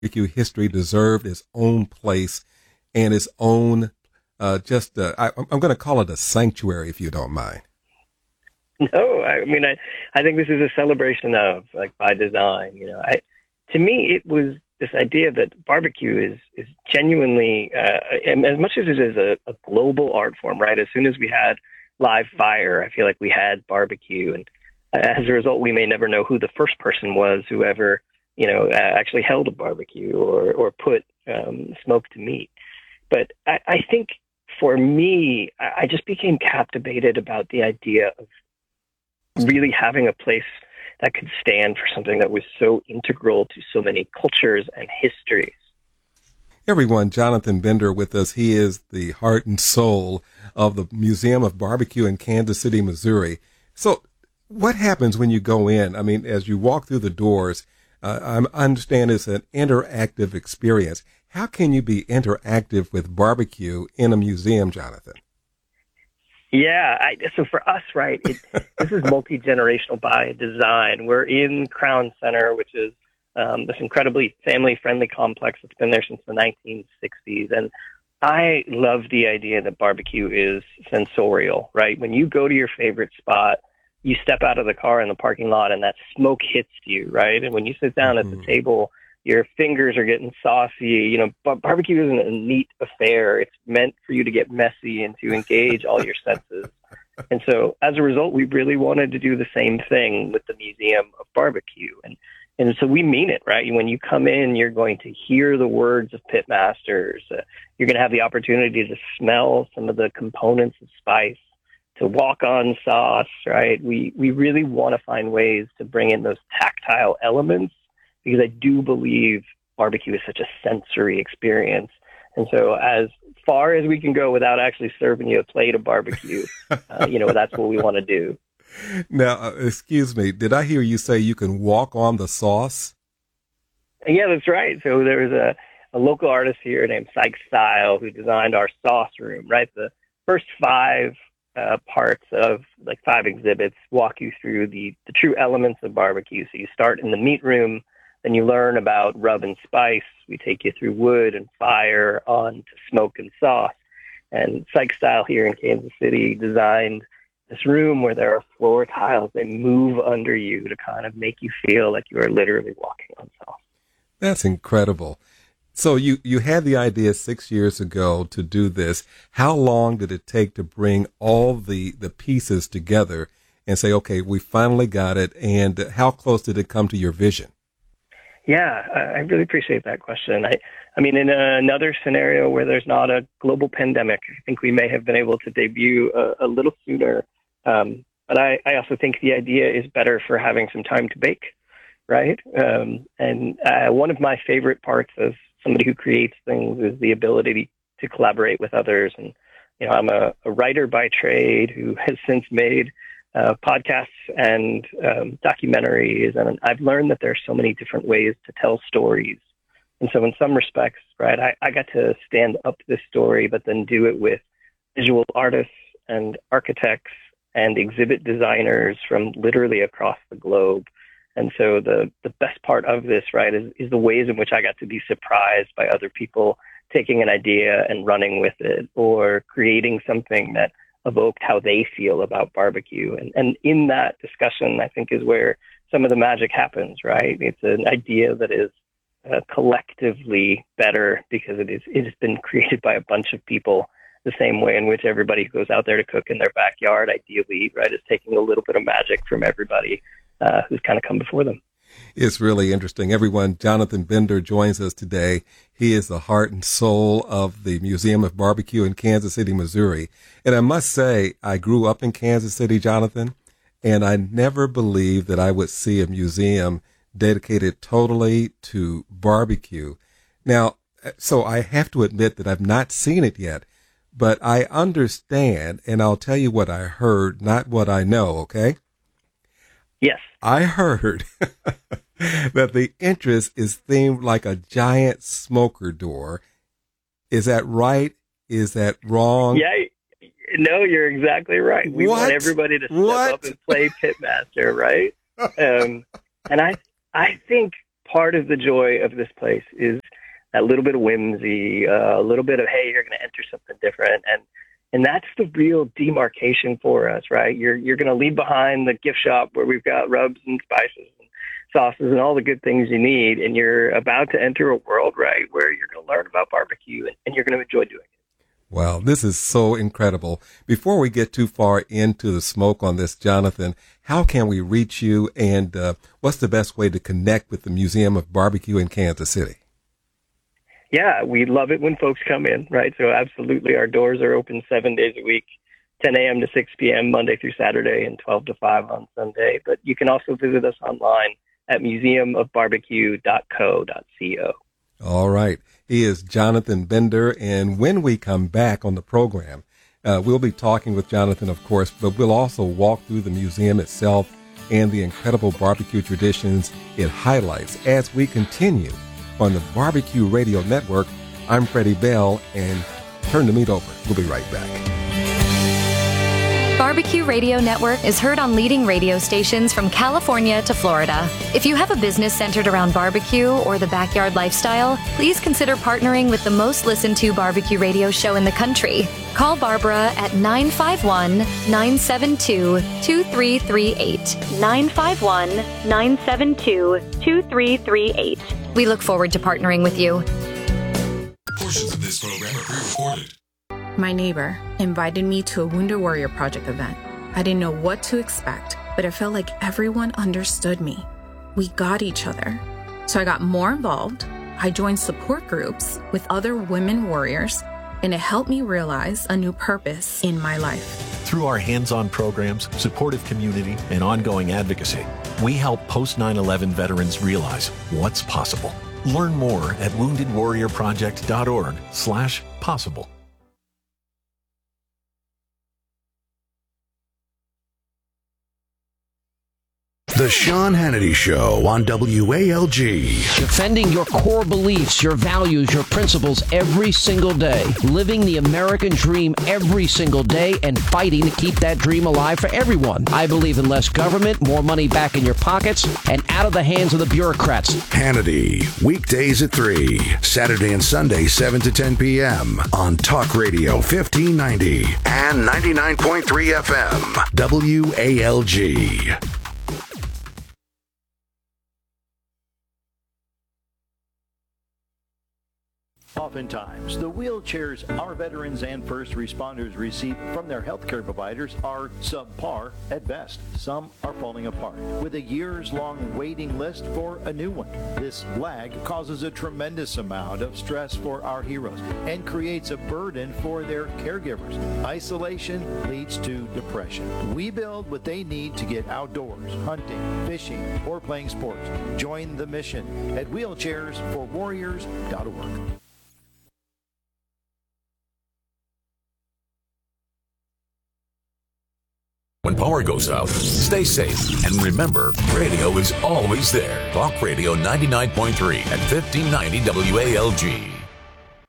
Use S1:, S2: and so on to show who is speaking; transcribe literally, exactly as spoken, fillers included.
S1: barbecue history deserved its own place and its own, uh, just, uh, I, I'm going to call it a sanctuary, if you don't mind.
S2: No, I mean, I, I think this is a celebration of, like, by design. You know, I, to me, it was this idea that barbecue is is genuinely, uh, and as much as it is a, a global art form, right? As soon as we had live fire, I feel like we had barbecue, and as a result, we may never know who the first person was who ever, you know, uh, actually held a barbecue or or put um, smoked meat. But I, I think for me, I, I just became captivated about the idea of really having a place that could stand for something that was so integral to so many cultures and histories.
S1: Everyone, Jonathan Bender with us. He is the heart and soul of the Museum of Barbecue in Kansas City, Missouri. So what happens when you go in? I mean, as you walk through the doors, uh, I understand it's an interactive experience. How can you be interactive with barbecue in a museum, Jonathan?
S2: Yeah, I, so for us, right, it, this is multi-generational by design. We're in Crown Center, which is um, this incredibly family-friendly complex that's been there since the nineteen sixties. And I love the idea that barbecue is sensorial, right? When you go to your favorite spot, you step out of the car in the parking lot and that smoke hits you, right? And when you sit down mm-hmm. at the table, your fingers are getting saucy. You know, bar- barbecue isn't a neat affair. It's meant for you to get messy and to engage all your senses. And so as a result, we really wanted to do the same thing with the Museum of Barbecue. And and so we mean it, right? When you come in, you're going to hear the words of pitmasters. Uh, you're going to have the opportunity to smell some of the components of spice, to walk on sauce, right? We, we really want to find ways to bring in those tactile elements, because I do believe barbecue is such a sensory experience. And so as far as we can go without actually serving you a plate of barbecue, uh, you know, that's what we want to do.
S1: Now, uh, excuse me, did I hear you say you can walk on the sauce?
S2: Yeah, that's right. So there's a, a local artist here named Psych Style who designed our sauce room, right? The first five uh, parts of like five exhibits walk you through the, the true elements of barbecue. So you start in the meat room, then you learn about rub and spice. We take you through wood and fire on to smoke and sauce. And Psych Style here in Kansas City designed this room where there are floor tiles. They move under you to kind of make you feel like you are literally walking on sauce.
S1: That's incredible. So you, you had the idea six years ago to do this. How long did it take to bring all the, the pieces together and say, okay, we finally got it? And how close did it come to your vision?
S2: Yeah, I really appreciate that question. I, I mean, in another scenario where there's not a global pandemic, I think we may have been able to debut a, a little sooner. Um, but I, I also think the idea is better for having some time to bake, right? Um, and uh, one of my favorite parts of somebody who creates things is the ability to collaborate with others. And, you know, I'm a, a writer by trade who has since made Uh, podcasts and um, documentaries, and I've learned that there are so many different ways to tell stories. And so in some respects, right, I, I got to stand up to this story, but then do it with visual artists and architects and exhibit designers from literally across the globe. And so the, the best part of this, right, is, is the ways in which I got to be surprised by other people taking an idea and running with it, or creating something that evoked how they feel about barbecue. And, and in that discussion, I think, is where some of the magic happens, right? It's an idea that is uh, collectively better because it is, it has been created by a bunch of people, the same way in which everybody who goes out there to cook in their backyard, ideally, right, is taking a little bit of magic from everybody uh, who's kind of come before them.
S1: It's really interesting. Everyone, Jonathan Bender joins us today. He is the heart and soul of the Museum of Barbecue in Kansas City, Missouri. And I must say, I grew up in Kansas City, Jonathan, and I never believed that I would see a museum dedicated totally to barbecue. Now, so I have to admit that I've not seen it yet, but I understand, and I'll tell you what I heard, not what I know, okay?
S2: Yes.
S1: I heard that the entrance is themed like a giant smoker door. Is that right? Is that wrong?
S2: Yeah. No, you're exactly right. We
S1: what?
S2: want everybody to step
S1: what?
S2: up and play pitmaster, right? Um, and I, I think part of the joy of this place is that little bit of whimsy, uh, a little bit of, hey, you're going to enter something different. And and that's the real demarcation for us, right? You're you're going to leave behind the gift shop where we've got rubs and spices and sauces and all the good things you need. And you're about to enter a world, right, where you're going to learn about barbecue and, and you're going to enjoy doing it.
S1: Wow, this is so incredible. Before we get too far into the smoke on this, Jonathan, how can we reach you, and uh, what's the best way to connect with the Museum of Barbecue in Kansas City?
S2: Yeah, we love it when folks come in, right? So absolutely, our doors are open seven days a week, ten a.m. to six p.m. Monday through Saturday, and twelve to five on Sunday. But you can also visit us online at museum of barbecue dot co dot co.
S1: All right. He is Jonathan Bender, and when we come back on the program, uh, we'll be talking with Jonathan, of course, but we'll also walk through the museum itself and the incredible barbecue traditions it highlights as we continue on the Barbecue Radio Network. I'm Freddie Bell, and turn the meat over. We'll be right back.
S3: Barbecue Radio Network is heard on leading radio stations from California to Florida. If you have a business centered around barbecue or the backyard lifestyle, please consider partnering with the most listened to barbecue radio show in the country. Call Barbara at nine five one, nine seven two, two three three eight. nine five one, nine seven two, two three three eight. We look forward to partnering with you.
S4: Portions of this program are pre-recorded.
S5: My neighbor invited me to a Wounded Warrior Project event. I didn't know what to expect, but it felt like everyone understood me. We got each other. So I got more involved. I joined support groups with other women warriors, and it helped me realize a new purpose in my life.
S6: Through our hands-on programs, supportive community, and ongoing advocacy, we help post nine eleven veterans realize what's possible. Learn more at wounded warrior project dot org slash possible.
S7: The Sean Hannity Show on W A L G.
S8: Defending your core beliefs, your values, your principles every single day. Living the American dream every single day and fighting to keep that dream alive for everyone. I believe in less government, more money back in your pockets, and out of the hands of the bureaucrats.
S7: Hannity, weekdays at three, Saturday and Sunday, seven to ten p.m. on Talk Radio fifteen ninety and ninety-nine point three F M. W A L G.
S9: Oftentimes, the wheelchairs our veterans and first responders receive from their healthcare providers are subpar at best. Some are falling apart, with a years-long waiting list for a new one. This lag causes a tremendous amount of stress for our heroes and creates a burden for their caregivers. Isolation leads to depression. We build what they need to get outdoors, hunting, fishing, or playing sports. Join the mission at wheelchairs for warriors dot org.
S4: When power goes out, stay safe. And remember, radio is always there. Talk Radio ninety-nine point three and fifteen ninety W A L G.